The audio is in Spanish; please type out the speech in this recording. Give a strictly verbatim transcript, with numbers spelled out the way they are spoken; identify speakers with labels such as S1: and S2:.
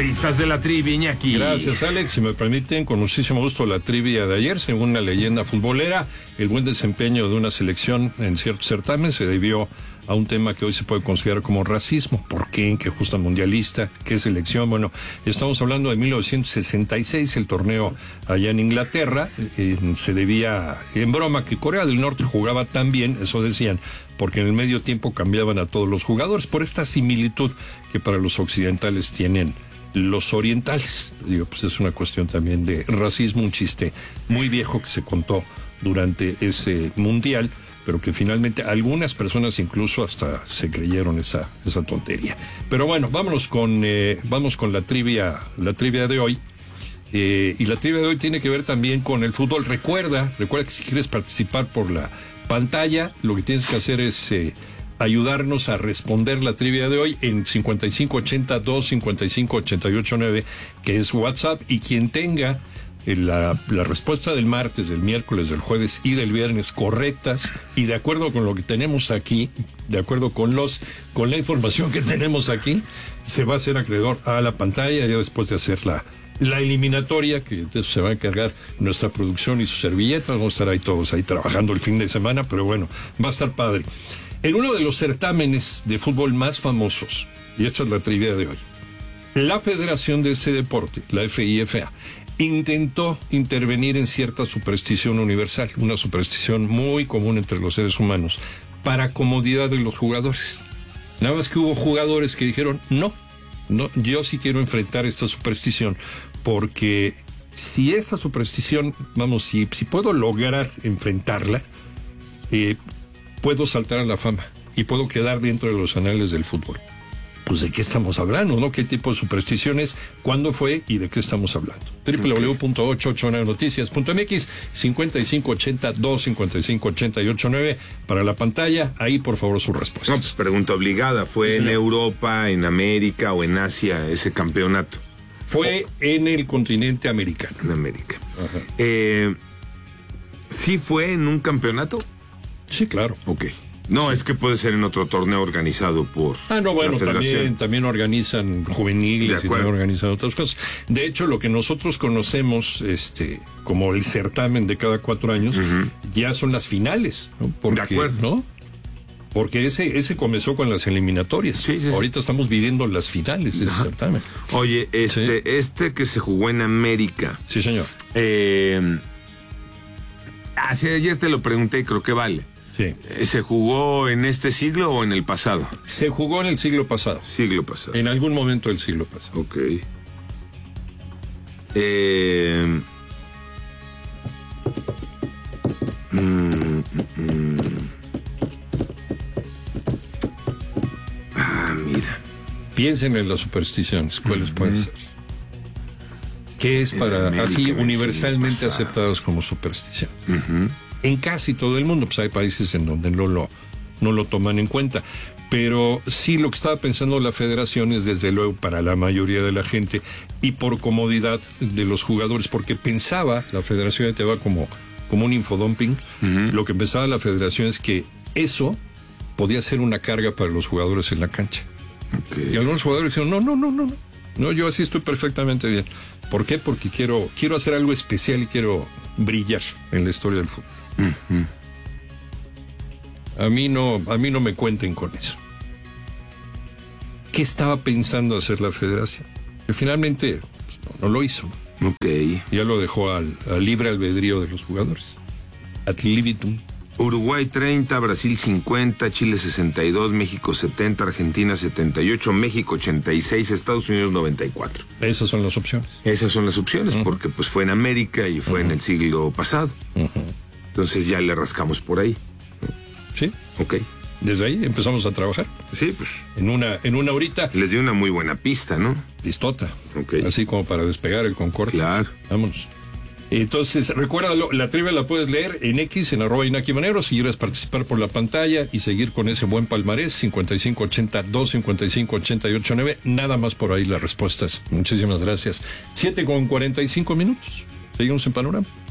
S1: Pistas de la trivia, Iñaki.
S2: Gracias, Alex. Si me permiten, con muchísimo gusto la trivia de ayer. Según una leyenda futbolera, el buen desempeño de una selección en cierto certamen se debió a un tema que hoy se puede considerar como racismo. ¿Por qué? ¿En qué justa mundialista? ¿Qué selección? Bueno, estamos hablando de mil novecientos sesenta y seis, el torneo allá en Inglaterra. Eh, se debía, en broma, que Corea del Norte jugaba tan bien, eso decían, porque en el medio tiempo cambiaban a todos los jugadores por esta similitud que para los occidentales tienen los orientales. Digo, pues es una cuestión también de racismo, un chiste muy viejo que se contó durante ese mundial, pero que finalmente algunas personas incluso hasta se creyeron esa esa tontería. Pero bueno, vámonos con eh, vamos con la trivia la trivia de hoy. Eh, y la trivia de hoy tiene que ver también con el fútbol. Recuerda, recuerda que si quieres participar por la pantalla, lo que tienes que hacer es eh, ayudarnos a responder la trivia de hoy en cincuenta y cinco ochenta, dos cincuenta y cinco ochenta y ocho nueve, que es WhatsApp, y quien tenga La, la respuesta del martes, del miércoles, del jueves y del viernes correctas y de acuerdo con lo que tenemos aquí, de acuerdo con los con la información que tenemos aquí, se va a hacer acreedor a la pantalla ya después de hacer la, la eliminatoria, que de eso se va a encargar nuestra producción y sus servilletas. Vamos a estar ahí todos ahí trabajando el fin de semana, pero bueno, va a estar padre. En uno de los certámenes de fútbol más famosos, y esta es la trivia de hoy, la federación de este deporte, la F I F A, intentó intervenir en cierta superstición universal, una superstición muy común entre los seres humanos, para comodidad de los jugadores. Nada más que hubo jugadores que dijeron, no, no, yo sí quiero enfrentar esta superstición, porque si esta superstición, vamos, si, si puedo lograr enfrentarla, eh, puedo saltar a la fama y puedo quedar dentro de los anales del fútbol. Pues de qué estamos hablando, ¿no? ¿Qué tipo de supersticiones? ¿Cuándo fue? ¿Y de qué estamos hablando?
S1: Okay.
S2: doble u doble u doble u punto ochocientos ochenta y nueve noticias punto m x, cincuenta y cinco ochenta, dos cincuenta y cinco ochenta y ocho nueve para la pantalla. Ahí, por favor, sus respuestas.
S1: No, pues pregunta obligada. ¿Fue sí, en Europa, en América o en Asia ese campeonato?
S2: Fue oh. en el continente americano.
S1: En América. Ajá. Eh, ¿Sí fue en un campeonato?
S2: Sí, claro.
S1: Ok. No, sí. Es que puede ser en otro torneo organizado por
S2: Ah, no, bueno,
S1: la federación.
S2: también, también organizan juveniles y también organizan otras cosas. De hecho, lo que nosotros conocemos este, como el certamen de cada cuatro años, uh-huh. ya son las finales, ¿no? Porque,
S1: de acuerdo.
S2: ¿no? Porque ese, ese comenzó con las eliminatorias.
S1: Sí, sí,
S2: Ahorita
S1: sí.
S2: estamos viviendo las finales de ese Ajá. certamen.
S1: Oye, este, sí. este que se jugó en América.
S2: Sí, señor.
S1: Eh, ah, sí, ayer te lo pregunté y creo que vale.
S2: Sí.
S1: ¿Se jugó en este siglo o en el pasado?
S2: Se jugó en el siglo pasado.
S1: Siglo pasado.
S2: En algún momento del siglo pasado.
S1: Ok. Eh... Mm, mm, ah, mira.
S2: Piensen en las supersticiones. ¿Cuáles uh-huh. pueden ser? ¿Qué es para así universalmente aceptadas como superstición?
S1: Uh-huh.
S2: En casi todo el mundo, pues hay países en donde no lo, no lo toman en cuenta. Pero sí, lo que estaba pensando la federación es, desde luego, para la mayoría de la gente y por comodidad de los jugadores, porque pensaba la federación, te va como, como un infodumping, uh-huh. lo que pensaba la federación es que eso podía ser una carga para los jugadores en la cancha.
S1: Okay.
S2: Y algunos jugadores dijeron, no, no, no, no, no, no, yo así estoy perfectamente bien. ¿Por qué? Porque quiero, quiero hacer algo especial y quiero brillar en la historia del fútbol.
S1: Uh-huh.
S2: A mí no, a mí no me cuenten con eso. ¿Qué estaba pensando hacer la federación? Que finalmente pues, no, no lo hizo.
S1: Ok.
S2: Ya lo dejó al, al libre albedrío de los jugadores. Ad libitum.
S1: Uruguay treinta, Brasil cincuenta, Chile sesenta y dos, México setenta, Argentina setenta y ocho, México ochenta y seis, Estados Unidos noventa y cuatro.
S2: Esas son las opciones.
S1: Esas son las opciones, uh-huh. porque pues fue en América y fue uh-huh. en el siglo pasado.
S2: Uh-huh.
S1: Entonces ya le rascamos por ahí.
S2: Sí.
S1: Ok.
S2: Desde ahí empezamos a trabajar.
S1: Sí, pues.
S2: En una, en una horita.
S1: Les di una muy buena pista, ¿no?
S2: Listota.
S1: Ok.
S2: Así como para despegar el Concorde.
S1: Claro.
S2: Vámonos. Entonces, recuérdalo, la trivia la puedes leer en X, en arroba Inaki Manero, si quieres participar por la pantalla y seguir con ese buen palmarés, cincuenta y cinco ochenta, dos cincuenta y cinco ochenta y ocho nueve, nada más por ahí las respuestas. Muchísimas gracias. siete con cuarenta y cinco minutos. Seguimos en Panorama.